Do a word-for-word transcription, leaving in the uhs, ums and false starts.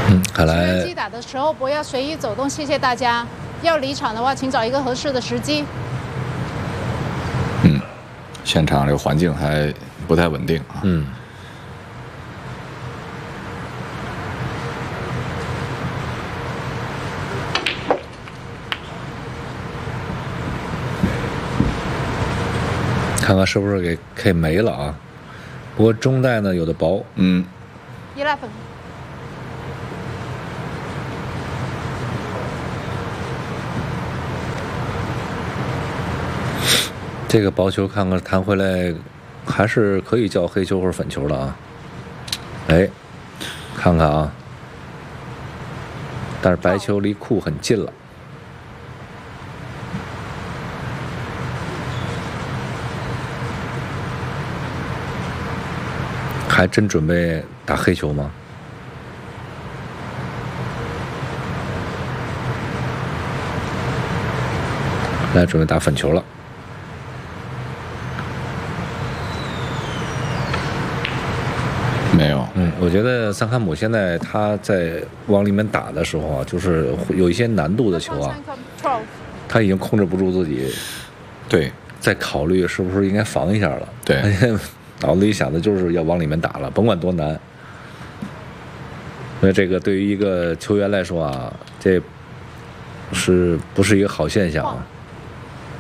嗯，看来击打的时候不要随意走动，谢谢大家。要离场的话，请找一个合适的时机。 嗯，现场这个环境还不太稳定啊。 嗯。看看是不是给 K 没了啊？不过中带呢有的薄。 嗯。 eleven。 这个薄球看看弹回来，还是可以叫黑球或者粉球的啊。哎，看看啊，但是白球离库很近了。还真准备打黑球吗？来，准备打粉球了。 没有。 嗯，我觉得桑坎姆现在他在往里面打的时候啊，就是有一些难度的球啊，他已经控制不住自己。 对， 在考虑是不是应该防一下了。 对。 脑子里想的就是要往里面打了，甭管多难。那这个对于一个球员来说啊，这是不是一个好现象啊？